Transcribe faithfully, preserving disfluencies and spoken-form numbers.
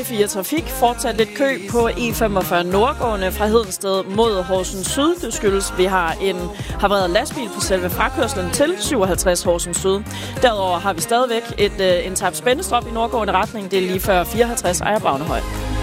P fire Trafik fortsat lidt kø på E femogfyrre nordgående fra Hedensted mod Horsens Syd. Det skyldes, at vi har en havareret lastbil på selve frakørslen til syvoghalvtreds Horsens Syd. Derudover har vi stadigvæk et, en tabt spændestrop i nordgående retning. Det er lige før fireoghalvtreds Ejer Bavnehøj.